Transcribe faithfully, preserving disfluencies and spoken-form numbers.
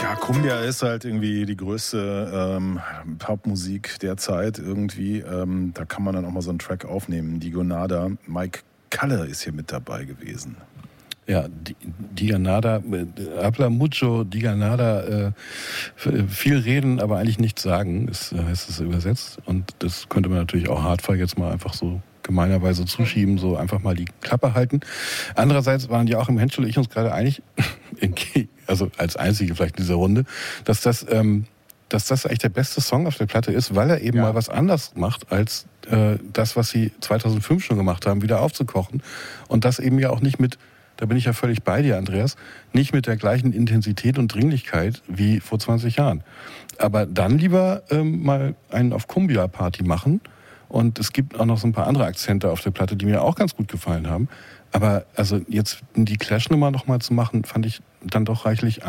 Ja, Cumbia ist halt irgendwie die größte ähm, Popmusik der Zeit irgendwie. Ähm, da kann man dann auch mal so einen Track aufnehmen. Digonada, Mike Kalle ist hier mit dabei gewesen. Ja, Diganada, habla mucho, Diganada, äh, viel reden, aber eigentlich nichts sagen, ist, heißt es übersetzt. Und das könnte man natürlich auch Hardfire jetzt mal einfach so gemeinerweise zuschieben, so einfach mal die Klappe halten. Andererseits waren ja auch im Henschel ich uns gerade einig, also als Einzige vielleicht in dieser Runde, dass das, ähm, dass das eigentlich der beste Song auf der Platte ist, weil er eben ja. mal was anders macht als äh, das, was sie zweitausendfünf schon gemacht haben, wieder aufzukochen. Und das eben ja auch nicht mit, da bin ich ja völlig bei dir, Andreas, nicht mit der gleichen Intensität und Dringlichkeit wie vor zwanzig Jahren. Aber dann lieber ähm, mal einen auf Cumbia-Party machen. Und es gibt auch noch so ein paar andere Akzente auf der Platte, die mir auch ganz gut gefallen haben. Aber also jetzt die Clash-Nummer noch mal zu machen, fand ich dann doch reichlich